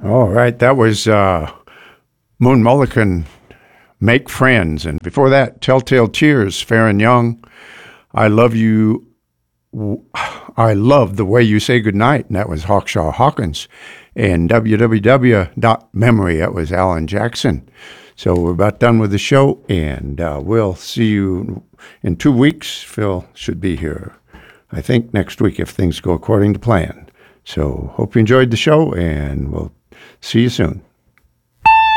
All right, that was Moon Mullican, Make Friends. And before that, Telltale Tears, Fair and Young, I Love You. I Love the Way You Say Goodnight, and that was Hawkshaw Hawkins. And www.memory, that was Alan Jackson. So we're about done with the show, and we'll see you in 2 weeks. Phil should be here, I think, next week if things go according to plan. So hope you enjoyed the show, and we'll see you soon.